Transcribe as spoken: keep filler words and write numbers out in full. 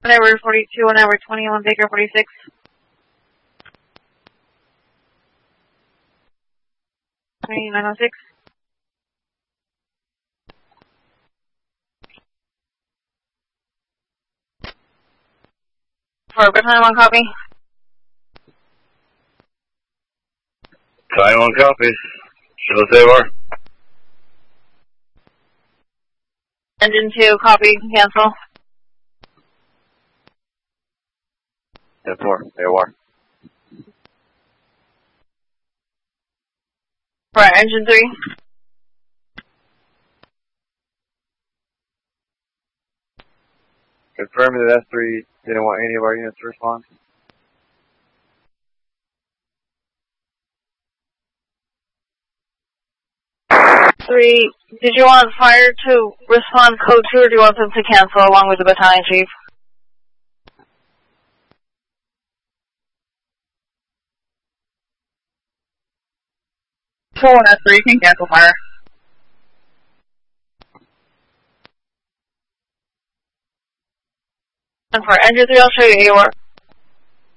Whenever forty-two, whenever twenty-one, Baker forty-six. twenty-nine oh six. For battalion one copy. Battalion one copies. Show save R. Engine two copy, cancel. ten four, A O R. For engine three. Confirming that S three didn't want any of our units to respond. Three, did you want fire to respond code two, or do you want them to cancel along with the battalion chief? So one S three can cancel fire. And for engine three, I'll show you A O R.